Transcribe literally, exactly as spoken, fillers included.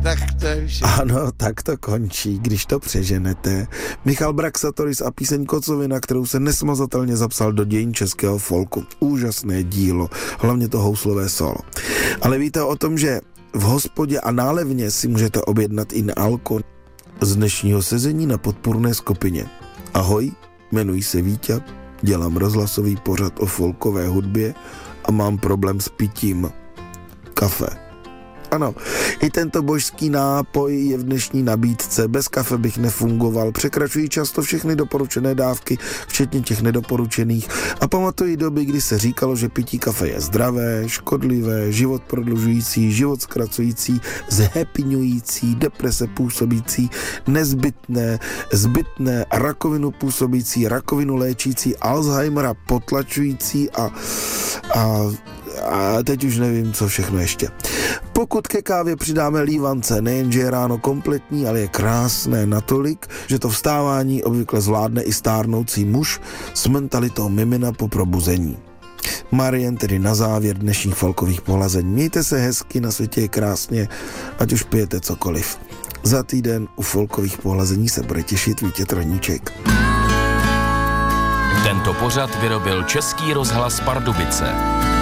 tak to je vše. Ano, tak to končí, když to přeženete. Michal Braxatoris a píseň Kocovina, kterou se nesmazatelně zapsal do dějin českého folku. Úžasné dílo, hlavně to houslové solo. Ale víte o tom, že v hospodě a nálevně si můžete objednat i alko z dnešního sezení na podpůrné skupině. Ahoj, jmenuji se Víťa, dělám rozhlasový pořad o folkové hudbě a mám problém s pitím kafe. Ano, i tento božský nápoj je v dnešní nabídce. Bez kafe bych nefungoval. Překračují často všechny doporučené dávky, včetně těch nedoporučených. A pamatuji doby, kdy se říkalo, že pití kafe je zdravé, škodlivé, život prodlužující, život zkracující, zhappyňující, deprese působící, nezbytné, zbytné, rakovinu působící, rakovinu léčící, Alzheimera potlačující a, a a teď už nevím, co všechno ještě. Pokud ke kávě přidáme lívance, nejenže je ráno kompletní, ale je krásné natolik, že to vstávání obvykle zvládne i stárnoucí muž s mentalitou mimina po probuzení. Marien tedy na závěr dnešních folkových pohlazení. Mějte se hezky, na světě je krásně, ať už pijete cokoliv. Za týden u folkových pohlazení se bude těšit Vítě Troníček. Tento pořad vyrobil Český rozhlas Pardubice.